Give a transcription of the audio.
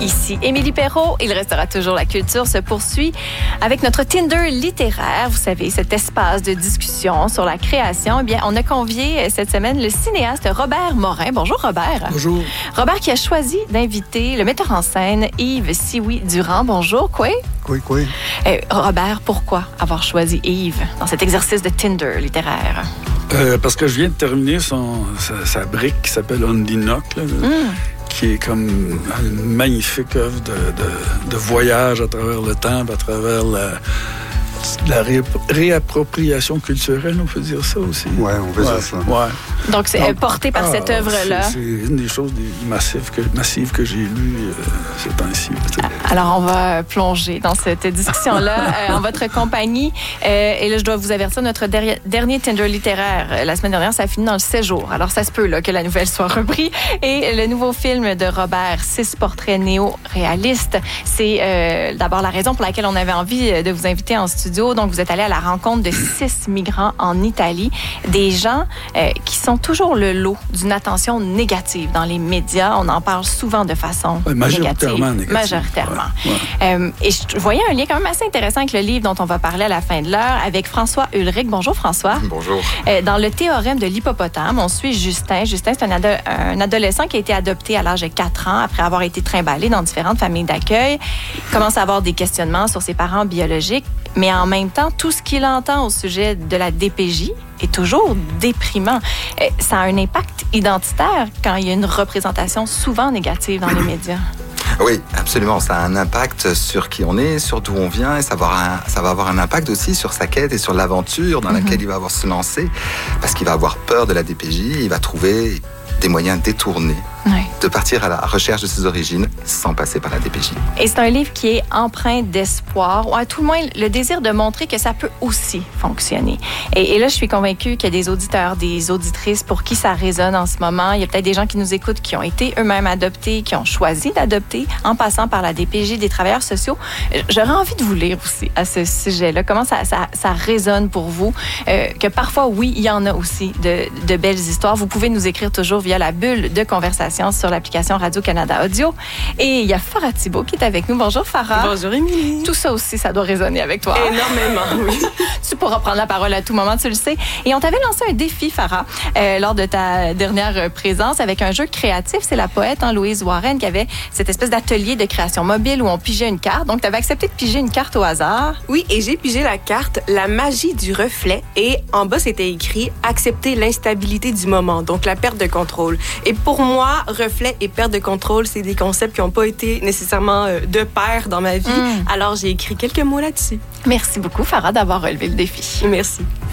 Ici Émilie Perrault. Il restera toujours la culture se poursuit avec notre Tinder littéraire. Vous savez, cet espace de discussion sur la création. Eh bien, on a convié cette semaine le cinéaste Robert Morin. Bonjour Robert. Bonjour. Robert qui a choisi d'inviter le metteur en scène Yves Sioui-Durand. Bonjour, quoi? Oui. Robert, pourquoi avoir choisi Yves dans cet exercice de Tinder littéraire? Parce que je viens de terminer sa brique qui s'appelle On the Knock, qui est comme une magnifique œuvre de voyage à travers le temps, à travers la réappropriation culturelle, on peut dire ça aussi. Oui, on peut dire ça. Ouais. Donc, c'est porté par cette œuvre-là. C'est une des choses massives que j'ai lues ces temps-ci. Alors, on va plonger dans cette discussion-là en votre compagnie. Et là, je dois vous avertir, notre dernier Tinder littéraire, la semaine dernière, ça a fini dans le 16 jours. Alors, ça se peut là, que la nouvelle soit reprise. Et le nouveau film de Robert, 6 portraits néo-réalistes, c'est d'abord la raison pour laquelle on avait envie de vous inviter en studio. Donc, vous êtes allé à la rencontre de 6 migrants en Italie, des gens qui sont toujours le lot d'une attention négative dans les médias. On en parle souvent de façon majoritairement négative. Majoritairement. Ouais. Et je voyais un lien quand même assez intéressant avec le livre dont on va parler à la fin de l'heure, avec François Ulrich. Bonjour François. Bonjour. Dans le théorème de l'hippopotame, on suit Justin. Justin, c'est un adolescent qui a été adopté à l'âge de 4 ans après avoir été trimballé dans différentes familles d'accueil. Il commence à avoir des questionnements sur ses parents biologiques, mais en même temps, tout ce qu'il entend au sujet de la DPJ est toujours déprimant. Ça a un impact identitaire quand il y a une représentation souvent négative dans les médias. Oui, absolument. Ça a un impact sur qui on est, sur d'où on vient, et ça va avoir un impact aussi sur sa quête et sur l'aventure dans laquelle il va avoir se lancer, parce qu'il va avoir peur de la DPJ, il va trouver des moyens détournés de partir à la recherche de ses origines sans passer par la DPJ. Et c'est un livre qui est empreint d'espoir, ou à tout le moins le désir de montrer que ça peut aussi fonctionner. Et là, je suis convaincue qu'il y a des auditeurs, des auditrices pour qui ça résonne en ce moment. Il y a peut-être des gens qui nous écoutent qui ont été eux-mêmes adoptés, qui ont choisi d'adopter en passant par la DPJ, des travailleurs sociaux. J'aurais envie de vous lire aussi à ce sujet-là. Comment ça résonne pour vous? Que parfois, oui, il y en a aussi de belles histoires. Vous pouvez nous écrire toujours via la bulle de conversation sur l'application Radio-Canada Audio. Et il y a Farah Thibault qui est avec nous. Bonjour Farah. Bonjour Émilie. Tout ça aussi, ça doit résonner avec toi. Énormément, oui. Tu pourras prendre la parole à tout moment, tu le sais. Et on t'avait lancé un défi, Farah, lors de ta dernière présence avec un jeu créatif. C'est la poète Louise Warren qui avait cette espèce d'atelier de création mobile où on pigeait une carte. Donc, tu avais accepté de piger une carte au hasard. Oui, et j'ai pigé la carte « La magie du reflet » et en bas, c'était écrit « Accepter l'instabilité du moment », donc la perte de contrôle. Et pour moi, reflet et perte de contrôle, c'est des concepts qui n'ont pas été nécessairement de pair dans ma vie. Alors, j'ai écrit quelques mots là-dessus. Merci beaucoup, Farah, d'avoir relevé le défi. Merci.